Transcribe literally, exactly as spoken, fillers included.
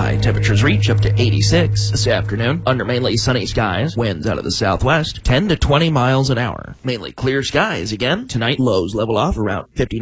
High temperatures reach up to eighty-six this afternoon under mainly sunny skies. Winds out of the southwest ten to twenty miles an hour. Mainly clear skies again. Tonight lows level off around fifty.